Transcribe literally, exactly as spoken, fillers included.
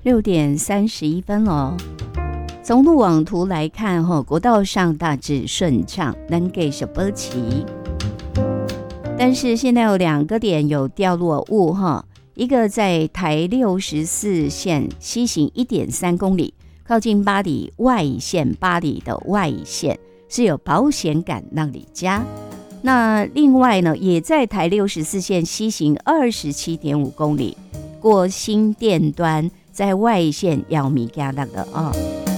六点三十一分哦。从路网图来看，国道上大致顺畅，能给小波骑。但是现在有两个点有掉落物哈，一个在台六十四线西行 一点三公里，靠近八里外线，八里的外线是有保险杆让你加。那另外呢，也在台六十四线西行 二十七点五公里，过新店端，在外线要米加那个哦。